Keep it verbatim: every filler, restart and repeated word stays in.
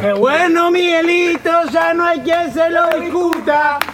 Qué bueno, Miguelito, ya no hay quien se lo discuta.